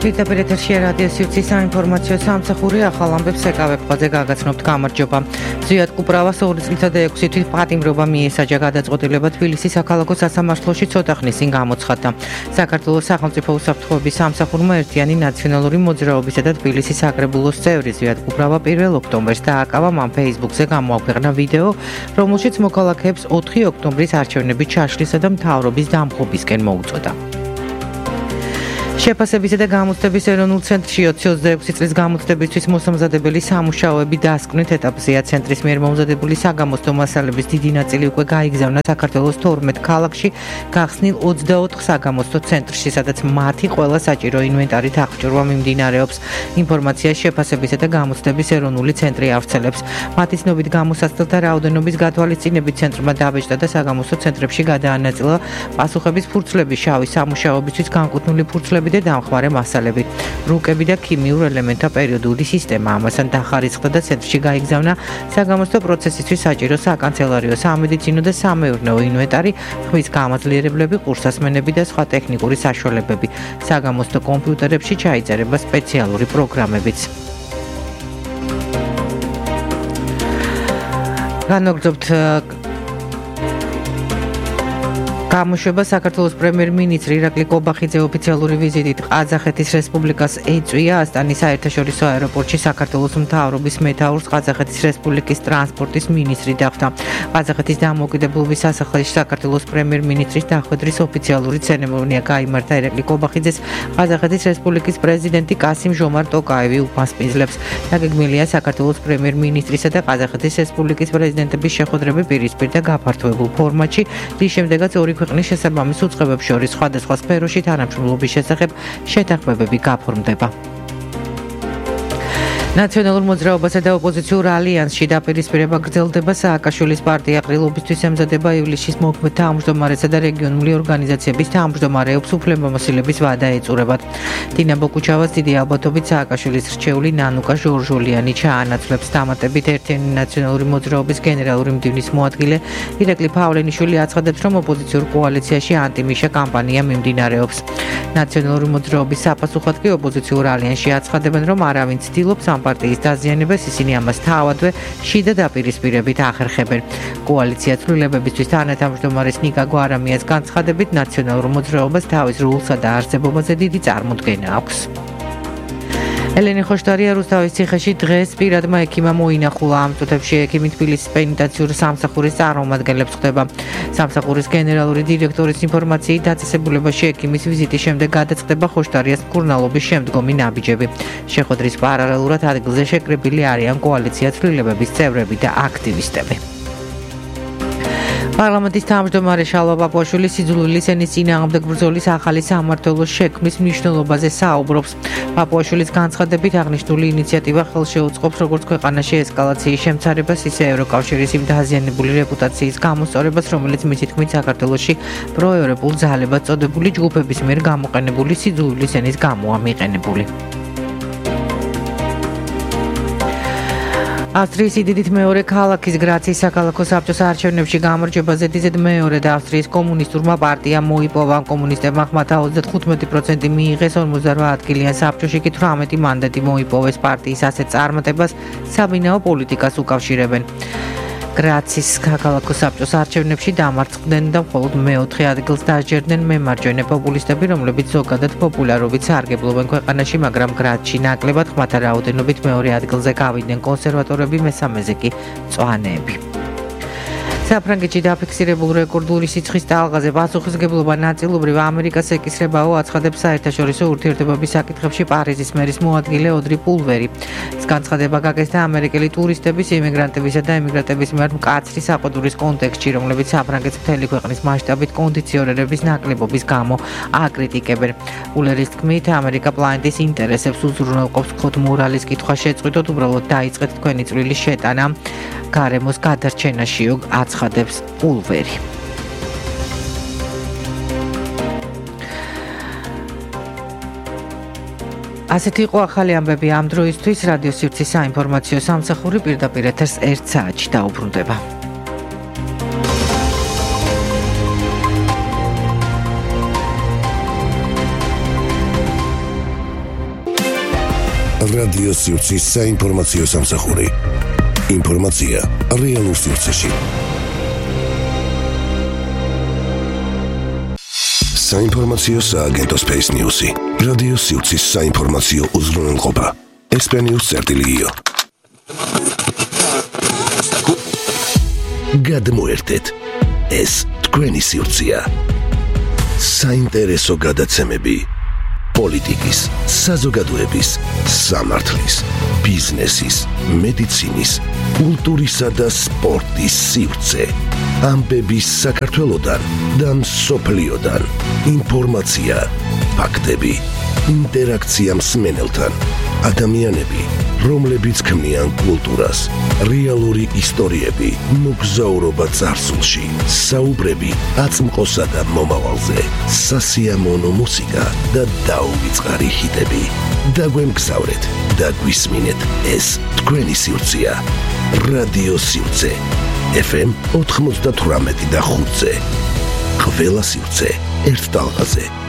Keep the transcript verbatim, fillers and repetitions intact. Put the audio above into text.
პირდაპირ ეთერში რადიო სივრცის საინფორმაციო სამსახური ახალ ამბებს ეკავებ ხოზე გაგაცნობთ გამარჯობა. ზვიად კუპრავას ორი წლითა და ექვსი თვის პატიმრობა მიესაჯა გადაწყვეტილება თბილისის საქალაქო სასამართლოში ცოტა ხნის წინ გამოცხადდა. საქართველოს სახელმწიფო უსაფრთხოების სამსახურმა ერთიანი ნაციონალური მოძრაობისა და თბილისის საკრებულოს წევრი ზვიად კუპრავა პირველ ოქტომბერს დააკავა. მან ფეისბუქზე გამოაქვეყნა ვიდეო, რომელშიც მოქალაქეებს ოთხი ოქტომბრის არჩევნების ჩაშლისა და მთავრობის დამხობისკენ მოუწოდა. შეფასებისა და გამოცდების ეროვნულ ცენტრში ოცი ოცდაექვსი წლის გამოცდებისთვის მოსამზადებელი სამუშაოები დასკვნით ეტაპზეა. ცენტრის მიერ მომზადებული საგამოცდო მასალების დიდი ნაწილი უკვე გაიგზავნა საქართველოს თორმეტ ქალაქში გახსნილ ოცდაოთხ საგამოცდო ცენტრში, სადაც მათი ყველა საჭირო ინვენტარით აღჭურვა მიმდინარეობს. ინფორმაციას შეფასებისა და გამოცდების ეროვნული ცენტრი ავრცელებს. მათი ცნობით გამოსაცდელთა რაოდენობის გათვალისწინებით ცენტრმა დაბეჭდა და საგამოცდო ცენტრებში გადაანაწილა პასუხების ფურცლები, შავი სამუშაოებისთვის განკუთვნილი ფურცლები და დამხმარე მასალები, რუკები და ქიმიურ ელემენტთა პერიოდული სისტემა. ამასთან დახარისხდა და ცენტრში გაიგზავნა საგამოცდო პროცესისთვის საჭირო საკანცელარიო, სამედიცინო და სამეურნეო ინვენტარი, ხმის გამაძლიერებლები, ყურსასმენები და სხვა ტექნიკური საშუალებები. საგამოცდო კომპიუტერებში ჩაიწერება სპეციალური პროგრამებიც. განაგრძობთ გამოშვება საქართველოს პრემიერ-მინისტრი ირაკლი კობახიძე ოფიციალური ვიზიტით ყაზახეთის რესპუბლიკას ეწვია. ასტანის საერთაშორისო აეროპორტში საქართველოს მთავრობის მეთაურს ყაზახეთის რესპუბლიკის ტრანსპორტის მინისტრი დახვდა. ყაზახეთის დამოუკიდებლობის სასახლეში საქართველოს პრემიერ-მინისტრის დახვედრის ოფიციალური ცერემონია გაიმართა. ირაკლი კობახიძეს ყაზახეთის რესპუბლიკის პრეზიდენტი კასიმ ჟომართ ტოკაევი უფასპინძლებს. დაგეგმილია საქართველოს პრემიერ-მინისტრისა და ყაზახეთის რესპუბლიკის პრეზიდენტების შეხვედრები პირისპირ და გაფართოებულ ფორმატში. რის შემდეგაც ორი ქვეყნის შესაბამის უწყებებს შორის სხვადასხვა სფეროში თანამშრომლობის შესახებ შეთანხმებები გაფორმდება. ნაციონალურ მოძრაობასა და ოპოზიციურ ალიანსში დაპირისპირება გრძელდება. სააკაშვილის პარტია ყრილობისთვის ემზადება ივლისის მოქმედ თავმჯდომარესა და რეგიონული ორგანიზაციების თავმჯდომარეებს უფლებამოსილების ვადა ეწურებათ. დინა ბოკუჩავას დიდი ალბათობით სააკაშვილის რჩეული ნანუკა ჟორჟოლიანი ჩაანაცვლებს. დამატებით ერთიანი ნაციონალური მოძრაობის გენერალური მდივნის მოადგილე ირაკლი ფავლენიშვილი აცხადებს, რომ ოპოზიციურ კოალიციაში ანტიმიშა კამპანია მიმდინარეობს. ნაციონალური მოძრაობის საფასუხოდ კი ოპოზიციურ ალიანსში აცხადებენ, რომ არავინ ცდილობს ამ პარტიის დაზიანებას, ისინი ამას თავადვე შიდა დაპირისპირებით ახერხებენ. კოალიცია ცვლილებებისთვის თანათავმჯდომარეს ნიკა გვარამიას განცხადებით, ნაციონალურ მოძრაობას თავის როლსა და არსებობაზე დიდი წარმოდგენა აქვს. ელენე ხოშტარია რუსთავის ციხეში დღეს პირადმა ექიმმა მოინახულა. ამ წუთებში ექიმი თბილისის პენიტენციურ სამსახურის წარმომადგენლებს ხვდება. სამსახურის გენერალური დირექტორის ინფორმაციით დაწესებულებაში ექიმის ვიზიტის შემდეგ გადაწყდება ხოშტარიას მკურნალობის შემდგომი ნაბიჯები. შეხვედრის პარალელურად ადგილზე შეკრებილი არიან კოალიცია ცვლილებების წევრები და აქტივისტები. პარლამენტის თავმჯდომარე შალვა პაპუაშვილი სიძულვილის ენის წინააღმდეგ ბრძოლის ახალი სამმართველოს შექმნის მნიშვნელობაზე საუბრობს. პაპუაშვილის განცხადებით აღნიშნული ინიციატივა ხელს შეუწყობს როგორც ქვეყანაში ესკალაციის შემცარებას, ისე ევროკავშირის იმ დაზიანებული რეპუტაციის გამოსწორებას, რომელიც მისი თქმით საქართველოში პროევროპულ ძალებად წოდებული ჯგუფების მიერ გამოყენებული სიძულვილის ენის გამოა მიყენებული. ავსტრიის სიდიდით მეორე ქალაქის გრაცის საქალაქო საბჭოს არჩევნებში გამარჯვებაზე დიზედ მეორე და ავსტრიის კომუნისტურმა პარტიამ მოიპოვა. კომუნისტებმა ხმათა ოცდათხუთმეტი პროცენტი მიიღეს, ორმოცდაოთხ ადგილიან საბჭოში კი თვრამეტი მანდატი მოიპოვეს. პარტიის ასეთ წარმატებას საბინაო პოლიტიკას უკავშირებენ. გრაცის საქალაქო საბჭოს არჩევნებში დამარცხდნენ და მხოლოდ მეოთხე ადგილს დასჯერდნენ მემარჯვენე პოპულისტები, რომლებიც ზოგადად პოპულარობით სარგებლობენ ქვეყანაში, მაგრამ გრაცში ნაკლებად ხმათა რაოდენობით მეორე ადგილზე გავიდნენ კონსერვატორები, მესამეზე კი მწვანეები. საფრანგეთში დაფიქსირებულ რეკორდული სიცხის ტალღაზე პასუხისმგებლობა ნაწილობრივ ამერიკას ეკისრებაო, აცხადებს საერთაშორისო ურთიერთობების საკითხებში პარიზის მერის მოადგილე ოდრი პულვერი. განცხადება გაკეთდა ამერიკელი ტურისტების, იმიგრანტებისა და ემიგრანტების მიმართ მკაცრი საყდურის კონტექსტში, რომლებიც საფრანგეთს მთელი ქვეყნის მასშტაბით კონდიციონერების ნაკლებობის გამო აკრიტიკებენ. პულვერის თქმით, ამერიკა პლანეტის ინტერესებს უზრუნველყოფს, ხოთ მორალის კითხვა შეწყვიტოთ, უბრალოდ დაიწყეთ თქვენი წვლილის შეტანა. გარემოს გადარჩენაშიო აცხადებს პულვერი. ასეთი იყო ახალი ამბები ამ დროისთვის. რადიო სივრცის საინფორმაციო სამსახური პირდაპირ ეთერს ერთ საათში დაუბრუნდება. რადიო სივრცის საინფორმაციო სამსახური. ინფორმაცია რეალურ სივრცეში. საინფორმაციო სააგენტო Space News-ი. რადიო სივრცის საინფორმაციო უზრუნველყოფა. ესპენიუს წერტილიგიო. გადმოერთეთ. ეს თქვენი სივრცეა. საინტერესო გადაცემები. პოლიტიკის, საზოგადოების, სამართლის, ბიზნესის, მედიცინის, კულტურისა და სპორტის სივრცე. ამბების საქართველოდან და მსოფლიოდან. ინფორმაცია, ფაქტები, ინტერაქცია მსმენელთან. ადამიანები, რომლებიც ქმნიან კულტურას, რეალური ისტორიები, მოგზაურობა წარსულში, საუბრები აწმყოსა და მომავალზე, სასიამოვნო მუსიკა და დაუვიწყარი ჰიტები. დაგვემგზავრეთ და გვისმინეთ, ეს თქვენი სივრცეა. რადიო სივრცე ეფ ემ ოთხმოცდათვრამეტი და ხუთზე. ყველა სივრცე ერთ ტალღაზე.